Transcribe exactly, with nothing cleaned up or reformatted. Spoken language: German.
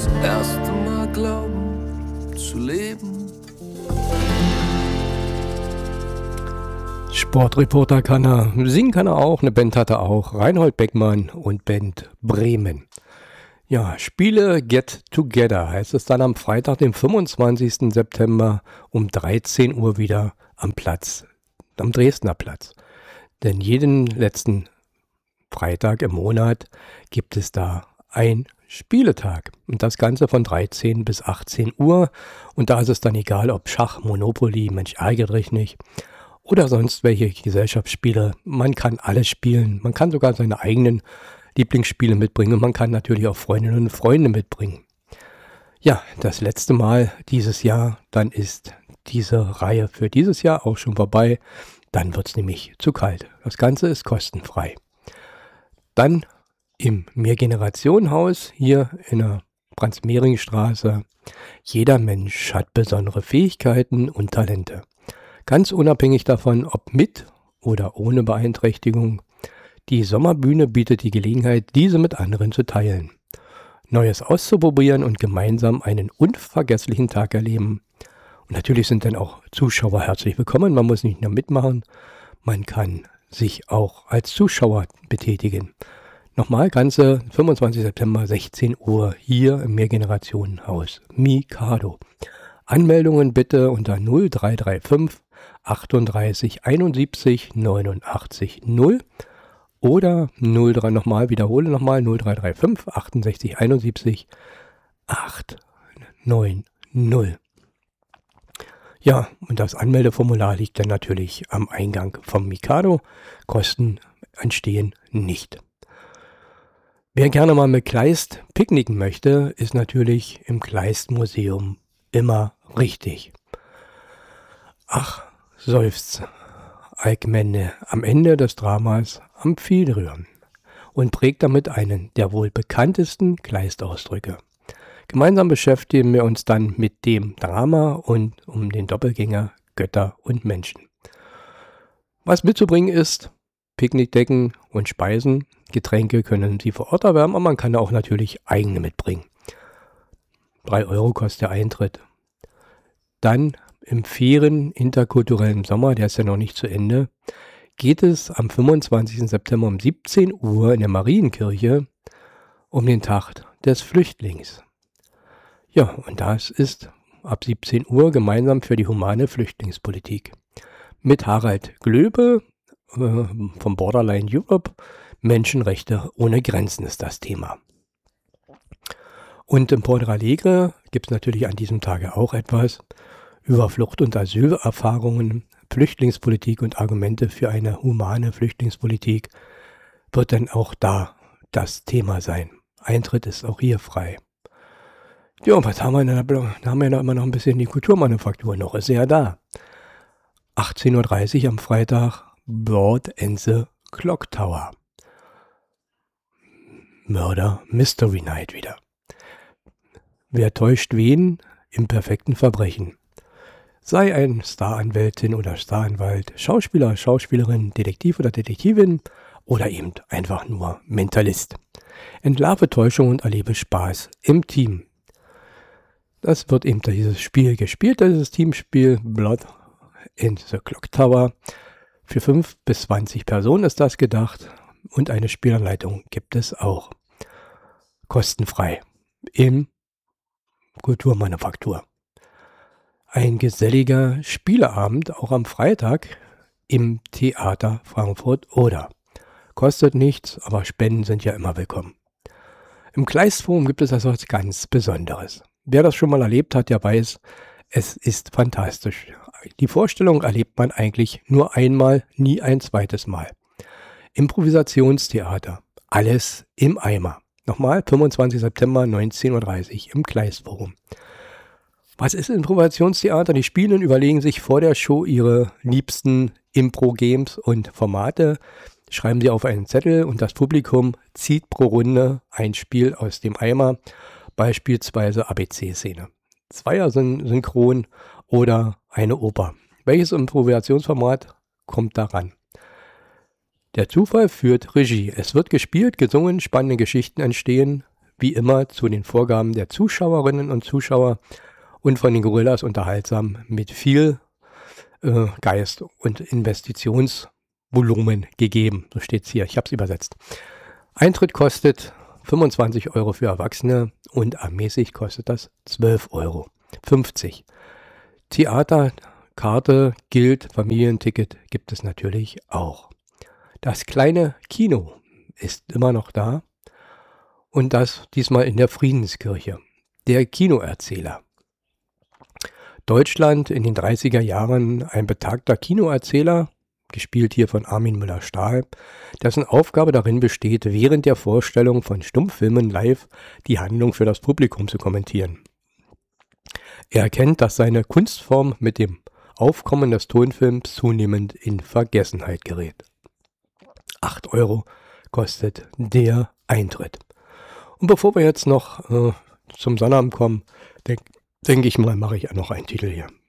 erste Mal glauben zu leben. Sportreporter kann er, singen kann er auch, eine Band hat er auch, Reinhold Beckmann und Band Bremen. Ja, Spiele Get Together heißt es dann am Freitag, den fünfundzwanzigsten September um dreizehn Uhr wieder am Platz, am Dresdner Platz. Denn jeden letzten Freitag im Monat gibt es da ein Spieletag. Und das Ganze von dreizehn bis achtzehn Uhr. Und da ist es dann egal, ob Schach, Monopoly, Mensch ärgere dich nicht oder sonst welche Gesellschaftsspiele. Man kann alles spielen. Man kann sogar seine eigenen Lieblingsspiele mitbringen. Und man kann natürlich auch Freundinnen und Freunde mitbringen. Ja, das letzte Mal dieses Jahr, dann ist diese Reihe für dieses Jahr auch schon vorbei. Dann wird es nämlich zu kalt. Das Ganze ist kostenfrei. Dann im Mehrgenerationenhaus hier in der Franz-Mehring-Straße. Jeder Mensch hat besondere Fähigkeiten und Talente. Ganz unabhängig davon, ob mit oder ohne Beeinträchtigung. Die Sommerbühne bietet die Gelegenheit, diese mit anderen zu teilen. Neues auszuprobieren und gemeinsam einen unvergesslichen Tag erleben. Und natürlich sind dann auch Zuschauer herzlich willkommen. Man muss nicht nur mitmachen, man kann sich auch als Zuschauer betätigen. Nochmal, ganze fünfundzwanzigsten September, sechzehn Uhr, hier im Mehrgenerationenhaus Mikado. Anmeldungen bitte unter null drei drei fünf achtunddreißig einundsiebzig neunundachtzig null oder null drei nochmal, wiederhole nochmal, null drei drei fünf achtundsechzig einundsiebzig achthundertneunzig. Ja, und das Anmeldeformular liegt dann natürlich am Eingang vom Mikado. Kosten entstehen nicht. Wer gerne mal mit Kleist picknicken möchte, ist natürlich im Kleist-Museum immer richtig. Ach, seufzt Alkmende am Ende des Dramas Amphitryon und prägt damit einen der wohl bekanntesten Kleist-Ausdrücke. Gemeinsam beschäftigen wir uns dann mit dem Drama und um den Doppelgänger Götter und Menschen. Was mitzubringen ist, Picknickdecken und Speisen. Getränke können Sie vor Ort erwerben, aber man kann auch natürlich eigene mitbringen. drei Euro kostet der Eintritt. Dann im fairen interkulturellen Sommer, der ist ja noch nicht zu Ende, geht es am fünfundzwanzigsten September um siebzehn Uhr in der Marienkirche um den Tag des Flüchtlings. Ja, und das ist ab siebzehn Uhr gemeinsam für die humane Flüchtlingspolitik. Mit Harald Glöbe äh, vom Borderline Europe. Menschenrechte ohne Grenzen ist das Thema. Und im Porto Alegre gibt es natürlich an diesem Tage auch etwas über Flucht- und Asylerfahrungen, Flüchtlingspolitik und Argumente für eine humane Flüchtlingspolitik wird dann auch da das Thema sein. Eintritt ist auch hier frei. Ja, und was haben wir denn? Da haben wir noch immer noch ein bisschen die Kulturmanufaktur. Noch ist sie ja da. achtzehn Uhr dreißig am Freitag, Broad and the Clock Tower. Murder Mystery Night wieder. Wer täuscht wen im perfekten Verbrechen? Sei ein Staranwältin oder Staranwalt, Schauspieler, Schauspielerin, Detektiv oder Detektivin oder eben einfach nur Mentalist. Entlarve Täuschung und erlebe Spaß im Team. Das wird eben dieses Spiel gespielt, dieses Teamspiel Blood in the Clock Tower. Für fünf bis zwanzig Personen ist das gedacht und eine Spielanleitung gibt es auch. Kostenfrei im Kulturmanufaktur. Ein geselliger Spieleabend auch am Freitag im Theater Frankfurt-Oder. Kostet nichts, aber Spenden sind ja immer willkommen. Im Kleistforum gibt es also was ganz Besonderes. Wer das schon mal erlebt hat, der weiß, es ist fantastisch. Die Vorstellung erlebt man eigentlich nur einmal, nie ein zweites Mal. Improvisationstheater. Alles im Eimer. Nochmal, fünfundzwanzigsten September, neunzehn Uhr dreißig im Kleistforum. Was ist Improvisationstheater? Die Spielenden überlegen sich vor der Show ihre liebsten Impro-Games und Formate, schreiben sie auf einen Zettel und das Publikum zieht pro Runde ein Spiel aus dem Eimer, beispielsweise A B C-Szene. Zweier sind synchron oder eine Oper. Welches Improvisationsformat kommt daran? Der Zufall führt Regie. Es wird gespielt, gesungen, spannende Geschichten entstehen. wie immer zu den Vorgaben der Zuschauerinnen und Zuschauer und von den Gorillas unterhaltsam mit viel äh, Geist und Investitionsvolumen gegeben. So steht es hier, ich habe es übersetzt. Eintritt kostet fünfundzwanzig Euro für Erwachsene und ermäßigt kostet das zwölf Euro fünfzig. Theaterkarte gilt, Familienticket gibt es natürlich auch. Das kleine Kino ist immer noch da und das diesmal in der Friedenskirche. Der Kinoerzähler. Deutschland in den dreißiger Jahren ein betagter Kinoerzähler, gespielt hier von Armin Müller-Stahl, dessen Aufgabe darin besteht, während der Vorstellung von Stummfilmen live die Handlung für das Publikum zu kommentieren. Er erkennt, dass seine Kunstform mit dem Aufkommen des Tonfilms zunehmend in Vergessenheit gerät. acht Euro kostet der Eintritt. Und bevor wir jetzt noch äh, zum Sonnabend kommen, denke denk ich mal, mache ich noch einen Titel hier.